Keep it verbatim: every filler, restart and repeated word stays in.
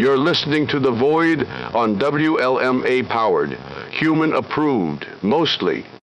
You're listening to The Void on W L M A Powered. Human approved, mostly.